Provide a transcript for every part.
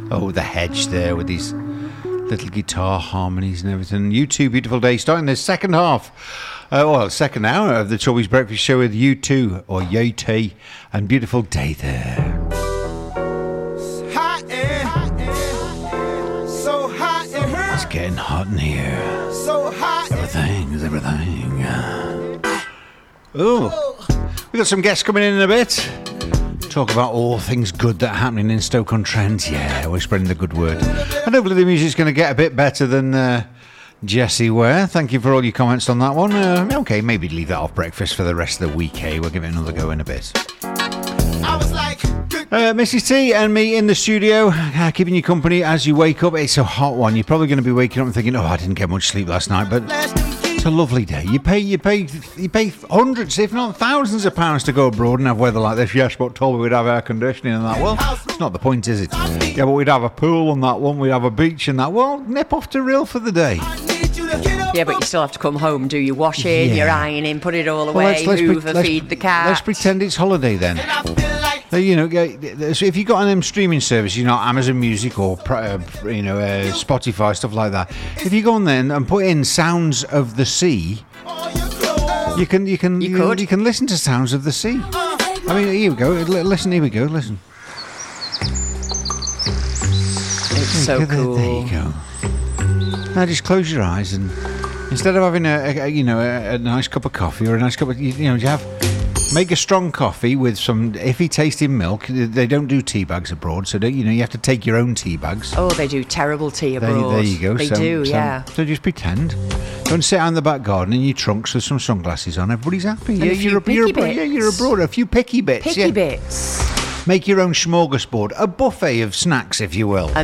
Oh, the hedge there with these little guitar harmonies and everything. U2, Beautiful Day, starting the second half. Second hour of the Chubby's Breakfast Show with U2 or Yeti and Beautiful Day there. It's getting hot in here. Everything is everything. Oh, we got some guests coming in a bit. Talk about all things good that are happening in Stoke-on-Trent. Yeah, we're spreading the good word. And hopefully the music's going to get a bit better than Jessie Ware. Thank you for all your comments on that one. Okay, maybe leave that off breakfast for the rest of the week, eh? We'll give it another go in a bit. Mrs. T and me in the studio, keeping you company as you wake up. It's a hot one. You're probably going to be waking up and thinking, I didn't get much sleep last night, but it's a lovely day. You pay hundreds, if not thousands of pounds to go abroad and have weather like this. Yes, but told me we'd have air conditioning and that. Well, it's not the point, is it? Yeah, but we'd have a pool on that one. We'd have a beach and that. Well, nip off to Rhyl for the day. Yeah, but you still have to come home, do your washing, your ironing, put it all away, feed the cat. Let's pretend it's holiday then. So if you got an streaming service, Amazon Music or Spotify, stuff like that. If you go on there and put in Sounds of the Sea, you can listen to Sounds of the Sea. I mean, here we go. Listen, here we go. Listen. It's so cool. There you go. Now just close your eyes and instead of having a nice cup of coffee or a nice cup of make a strong coffee with some iffy tasting milk. They don't do tea bags abroad, so you have to take your own tea bags. Oh, they do terrible tea abroad. There you go. They do. So just pretend. Don't sit out in the back garden in your trunks with some sunglasses on. Everybody's happy. Yeah, you're abroad. A few picky bits. Picky bits. Make your own smorgasbord, a buffet of snacks, if you will. A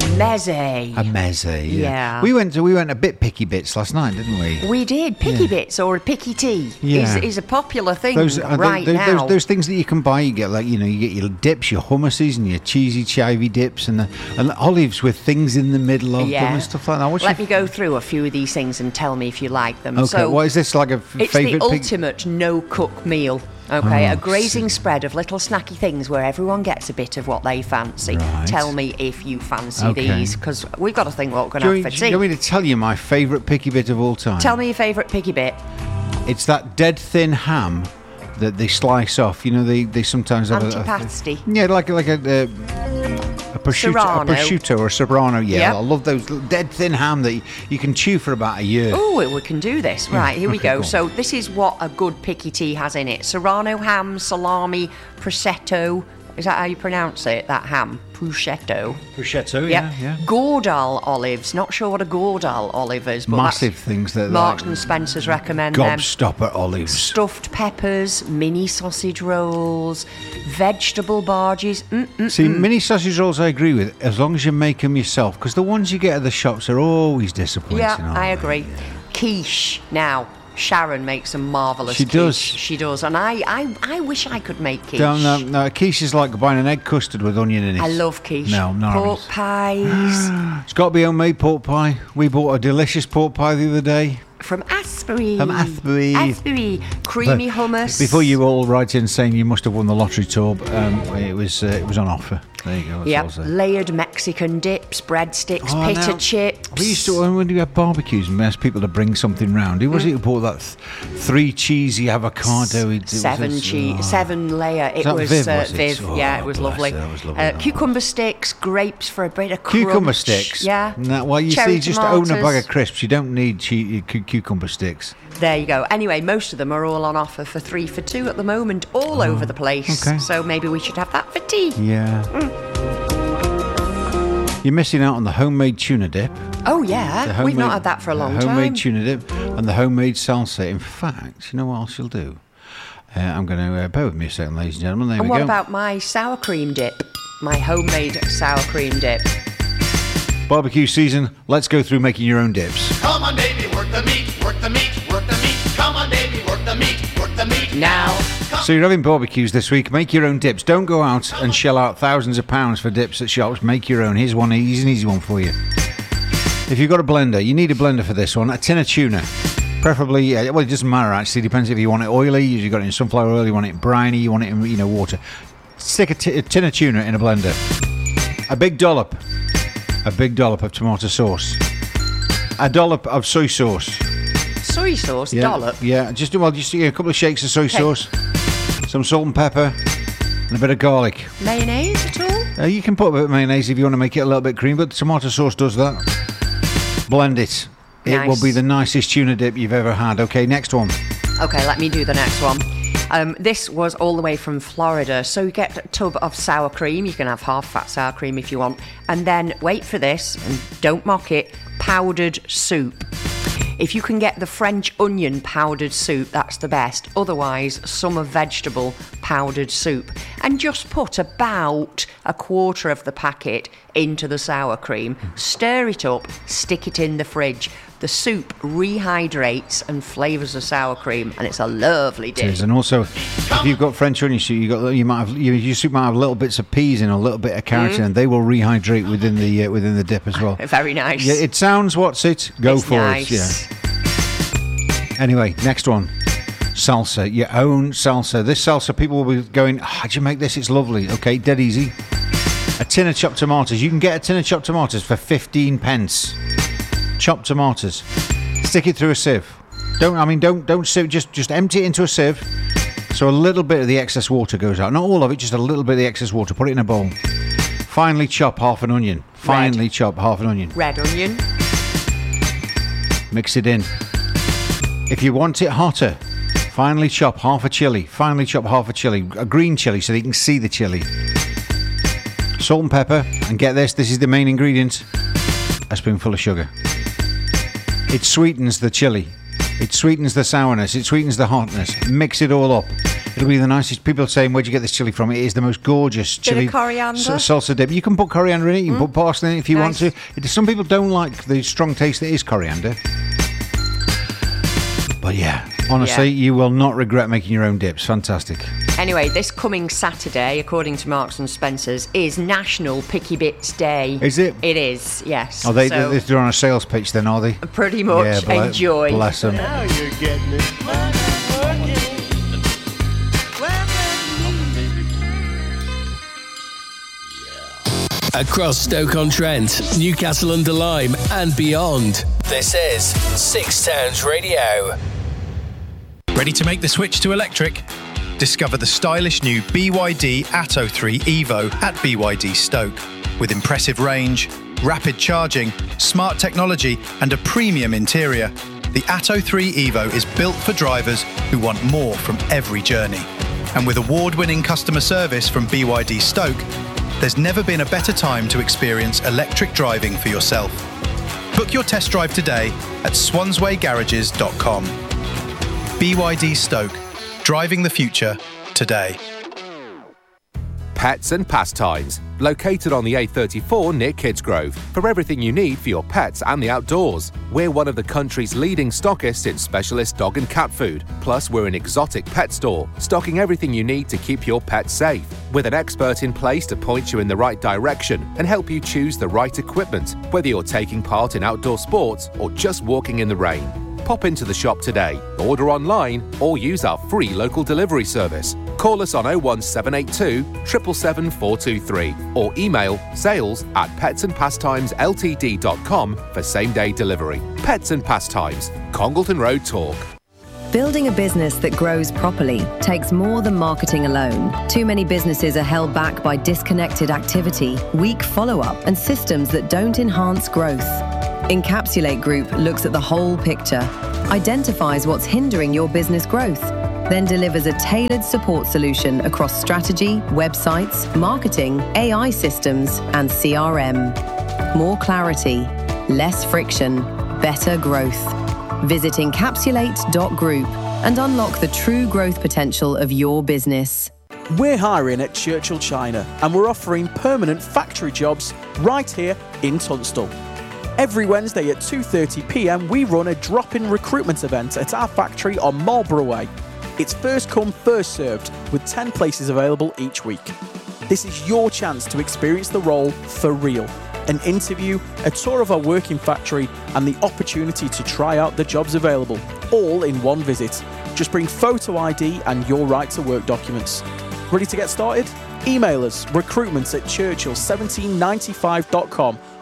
meze. Yeah. We went a bit picky bits last night, didn't we? We did. Picky bits or a picky tea is a popular thing now. Those things that you can buy. You get you get your dips, your hummuses, and your cheesy chivy dips, and olives with things in the middle of them and stuff like that. Let me go through a few of these things and tell me if you like them. Okay. So, what is this like a it's favourite? It's the ultimate no-cook meal. Okay, a grazing spread of little snacky things where everyone gets a bit of what they fancy. Right. Tell me if you fancy these, because we've got to think what we're going to have for tea. Do you want me to tell you my favourite picky bit of all time? Tell me your favourite picky bit. It's that dead thin ham that they slice off. They sometimes have antipasti. Like a prosciutto or a serrano. Yeah, I love those dead thin ham that you can chew for about a year. Oh, we can do this. Right, here we go. So this is what a good picky tea has in it. Serrano ham, salami, prosciutto. Is that how you pronounce it, that ham? Prosciutto. Prosciutto, yeah. Gordal olives. Not sure what a Gordal olive is, but massive things that Marks and Spencer's recommend them. Gobstopper olives. Stuffed peppers, mini sausage rolls, vegetable barges. See, mini sausage rolls I agree with, as long as you make them yourself, because the ones you get at the shops are always disappointing. Yeah, I agree. Quiche. Now, Sharon makes some marvellous quiche. She does. And I wish I could make quiche. No, quiche is like buying an egg custard with onion in it. I love quiche. No, pork pies. It's got to be homemade pork pie. We bought a delicious pork pie the other day. From Asbury. Creamy hummus. Before you all write in saying you must have won the lottery, Torb, it was on offer. There you go. Yep. Layered Mexican dips, breadsticks, pita chips. We used to, when we had barbecues and we asked people to bring something round. Who was it who bought that 3 cheesy avocado? 7 layer. It was Viv. It was lovely. That was lovely. Cucumber sticks, grapes for a bit of crunch. Cucumber sticks? Yeah. No, well, you see, just own a bag of crisps. You don't need cucumber sticks. There you go. Anyway, most of them are all on offer for 3 for 2 at the moment, all over the place. Okay. So maybe we should have that for tea. Yeah. You're missing out on the homemade tuna dip. Oh, yeah. We've not had that for a long time. Homemade tuna dip and the homemade salsa. In fact, you know what else you'll do? I'm going to bear with me a second, ladies and gentlemen. There we go. And what about my sour cream dip? My homemade sour cream dip. Barbecue season, let's go through making your own dips. Come on, baby, work the meat, work the meat, work the meat. Come on, baby, work the meat now. So you're having barbecues this week, make your own dips. Don't go out and shell out thousands of pounds for dips at shops. Make your own. Here's an easy one for you. If you've got a blender, you need a blender for this one. A tin of tuna. Preferably, it doesn't matter actually. Depends if you want it oily, you've got it in sunflower oil, you want it briny, you want it in water. Stick a tin of tuna in a blender. A big dollop a big dollop of tomato sauce, a dollop of soy sauce. Soy sauce, Yeah, dollop. yeah. Just a couple of shakes of soy sauce, some salt and pepper, and a bit of garlic. Mayonnaise at all? You can put a bit of mayonnaise if you want to make it a little bit creamy, but the tomato sauce does that. Blend it. It Nice. will be the nicest tuna dip you've ever had. Okay, next one. Okay, let me do the next one. This was all the way from Florida. So you get a tub of sour cream. You can have half-fat sour cream if you want. And then, wait for this, and don't mock it, powdered soup. If you can get the French onion powdered soup, that's the best. Otherwise, summer vegetable powdered soup. And just put about a quarter of the packet into the sour cream. Stir it up, stick it in the fridge. The soup rehydrates and flavours the sour cream, and it's a lovely It dish. is. And also, if you've got French onion soup, your soup might have little bits of peas in, a little bit of carrot in, and they will rehydrate within the dip as well. Very nice. Yeah, it sounds what's it? Go It's for nice. it. Yeah. Anyway, next one. Salsa, your own salsa. This salsa, people will be going, how'd you make this? It's lovely. Okay, dead easy. A tin of chopped tomatoes. You can get a tin of chopped tomatoes for 15 pence. Chopped tomatoes. Stick it through a sieve. Don't sieve. Just empty it into a sieve. So a little bit of the excess water goes out. Not all of it, just a little bit of the excess water. Put it in a bowl. Finely chop half an onion. Finely chop half an onion. Red onion. Mix it in. If you want it hotter, finely chop half a chili. Finely chop half a chili. A green chili so that you can see the chili. Salt and pepper. And get this is the main ingredient. A spoonful of sugar. It sweetens the chili. It sweetens the sourness. It sweetens the hotness. Mix it all up. It'll be the nicest. People are saying, where'd you get this chili from? It is the most gorgeous Bit of chili. coriander. Salsa dip. You can put coriander in it. You can put parsley in it if you want Nice. to. Some people don't like the strong taste that is coriander. But yeah, honestly, you will not regret making your own dips. Fantastic. Anyway, this coming Saturday, according to Marks and Spencer's, is National Picky Bits Day. Is it? It is, yes. Are they? So, They're on a sales pitch then, are they? pretty much. Enjoy. Bless them. Now you're getting it. Across Stoke-on-Trent, Newcastle-under-Lyme and beyond. This is Six Towns Radio. Ready to make the switch to electric? Discover the stylish new BYD Atto 3 Evo at BYD Stoke. With impressive range, rapid charging, smart technology and a premium interior, the Atto 3 Evo is built for drivers who want more from every journey. And with award-winning customer service from BYD Stoke, there's never been a better time to experience electric driving for yourself. Book your test drive today at swanswaygarages.com. BYD Stoke. Driving the future today. Pets and Pastimes, located on the A34 near Kidsgrove, for everything you need for your pets and the outdoors. We're one of the country's leading stockists in specialist dog and cat food. Plus, we're an exotic pet store, stocking everything you need to keep your pets safe, with an expert in place to point you in the right direction and help you choose the right equipment, whether you're taking part in outdoor sports or just walking in the rain. Pop into the shop today, order online, or use our free local delivery service. Call us on 01782 777 423 or email sales@petsandpastimesLTD.com for same-day delivery. Pets and Pastimes, Congleton Road Talk. Building a business that grows properly takes more than marketing alone. Too many businesses are held back by disconnected activity, weak follow-up, and systems that don't enhance growth. Encapsulate Group looks at the whole picture, identifies what's hindering your business growth, then delivers a tailored support solution across strategy, websites, marketing, AI systems, and CRM. More clarity, less friction, better growth. Visit encapsulate.group and unlock the true growth potential of your business. We're hiring at Churchill China and we're offering permanent factory jobs right here in Tunstall. Every Wednesday at 2:30 p.m. we run a drop-in recruitment event at our factory on Marlborough Way. It's first come, first served, with 10 places available each week. This is your chance to experience the role for real. An interview, a tour of our working factory, and the opportunity to try out the jobs available, all in one visit. Just bring photo ID and your right to work documents. Ready to get started? Email us recruitment@churchill1795.com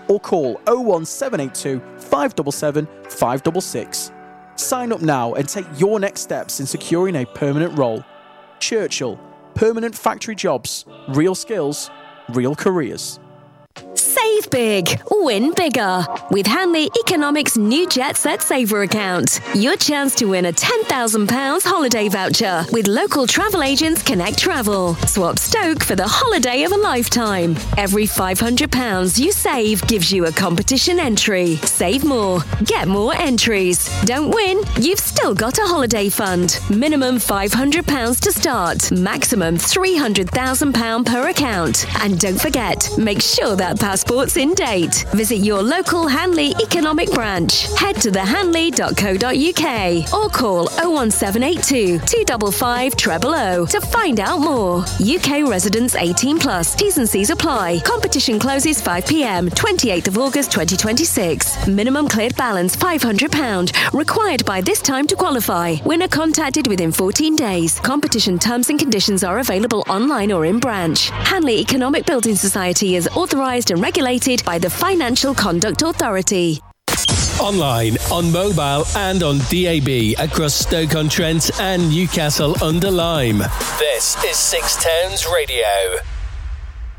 or call 01782 577 566. Sign up now and take your next steps in securing a permanent role. Churchill, permanent factory jobs, real skills, real careers. Save big, win bigger. With Hanley Economics' new Jet Set Saver account. Your chance to win a £10,000 holiday voucher with local travel agents Connect Travel. Swap Stoke for the holiday of a lifetime. Every £500 you save gives you a competition entry. Save more, get more entries. Don't win, you've still got a holiday fund. Minimum £500 to start. Maximum £300,000 per account. And don't forget, make sure that passport's in date. Visit your local Hanley Economic branch. Head to thehanley.co.uk or call 01782 255 000 to find out more. UK residents 18 plus. T's and C's apply. Competition closes 5 p.m. 28th of August 2026. Minimum cleared balance £500. Required by this time to qualify. Winner contacted within 14 days. Competition terms and conditions are available online or in branch. Hanley Economic Building Society is authorised and regulated by the Financial Conduct Authority. Online, on mobile and on DAB across Stoke-on-Trent and Newcastle-under-Lyme. This is Six Towns Radio.